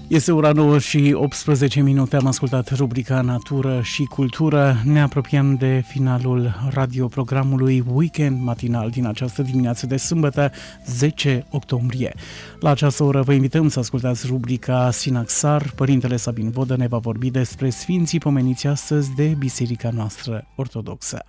Este ora 9 și 18 minute, am ascultat rubrica Natură și Cultură. Ne apropiem de finalul radioprogramului Weekend matinal din această dimineață de sâmbătă, 10 octombrie. La această oră vă invităm să ascultați rubrica Sinaxar. Părintele Sabin Vodă ne va vorbi despre sfinții pomeniți astăzi de biserica noastră ortodoxă.